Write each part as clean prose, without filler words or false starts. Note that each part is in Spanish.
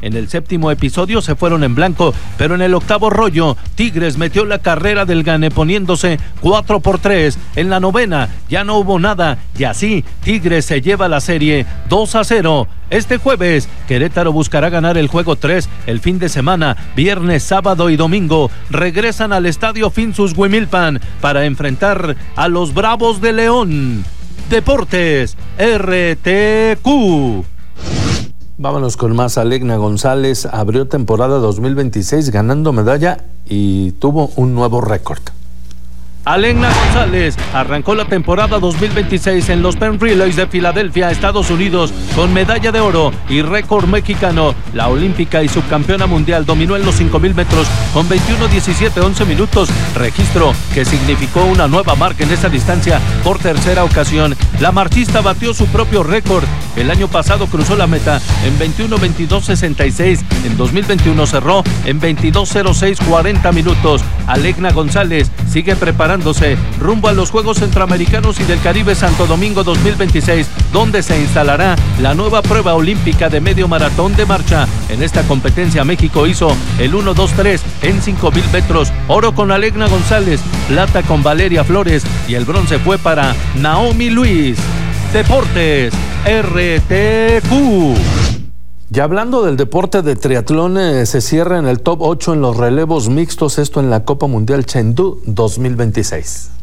En el séptimo episodio se fueron en blanco, pero en el octavo rollo, Tigres metió la carrera del Gane poniéndose 4-3. En la novena ya no hubo nada y así Tigres se lleva la serie 2-0. Este jueves, Querétaro buscará ganar el juego 3. El fin de semana, viernes, sábado y domingo, regresan al estadio Finsus Huimilpan para enfrentar a los Bravos de León. Deportes RTQ. Vámonos con más. Alegna González abrió temporada 2026 ganando medalla y tuvo un nuevo récord. Alegna González arrancó la temporada 2026 en los Penn Relays de Filadelfia, Estados Unidos, con medalla de oro y récord mexicano. La olímpica y subcampeona mundial dominó en los 5,000 metros con 21:17:11 minutos, registro que significó una nueva marca en esa distancia por tercera ocasión. La marchista batió su propio récord. El año pasado cruzó la meta en 21:22:66. En 2021 cerró en 22:06:40 minutos. Alegna González sigue preparándose rumbo a los Juegos Centroamericanos y del Caribe Santo Domingo 2026, donde se instalará la nueva prueba olímpica de medio maratón de marcha. En esta competencia México hizo el 1-2-3 en 5,000 metros, oro con Alegna González, plata con Valeria Flores y el bronce fue para Naomi Luis. Deportes RTQ. Ya hablando del deporte de triatlón, se cierra en el top 8 en los relevos mixtos, esto en la Copa Mundial Chengdu 2026.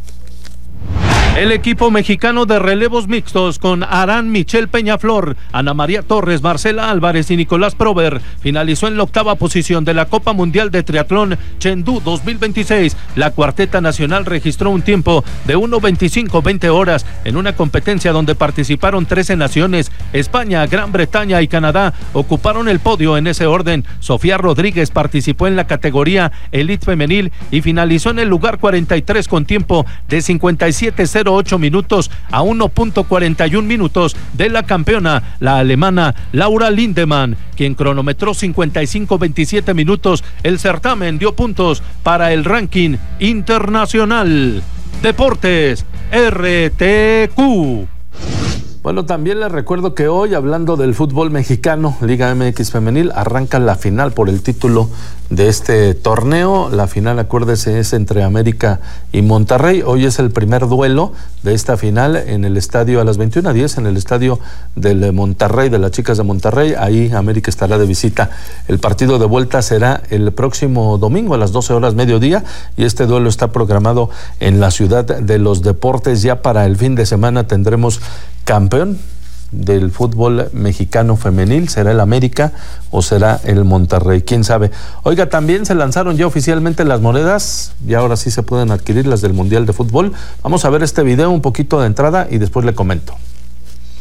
El equipo mexicano de relevos mixtos con Arán Michel Peñaflor, Ana María Torres, Marcela Álvarez y Nicolás Prover finalizó en la octava posición de la Copa Mundial de Triatlón Chengdu 2026. La cuarteta nacional registró un tiempo de 1:25:20 horas en una competencia donde participaron 13 naciones. España, Gran Bretaña y Canadá ocuparon el podio en ese orden. Sofía Rodríguez participó en la categoría Elite Femenil y finalizó en el lugar 43 con tiempo de 57:08 minutos a 1:41 minutos de la campeona, la alemana Laura Lindemann, quien cronometró 55:27 minutos. El certamen dio puntos para el ranking internacional. Deportes RTQ. Bueno, también les recuerdo que hoy, hablando del fútbol mexicano, Liga MX Femenil, arranca la final por el título de este torneo. La final, acuérdese, es entre América y Monterrey. Hoy es el primer duelo de esta final en el estadio a las 21:10, en el estadio del Monterrey, de las chicas de Monterrey. Ahí América estará de visita. El partido de vuelta será el próximo domingo a las 12 horas mediodía y este duelo está programado en la Ciudad de los Deportes. Ya para el fin de semana tendremos campeón del fútbol mexicano femenil. ¿Será el América o será el Monterrey? ¿Quién sabe? Oiga, también se lanzaron ya oficialmente las monedas y ahora sí se pueden adquirir las del Mundial de Fútbol. Vamos a ver este video, un poquito de entrada y después le comento.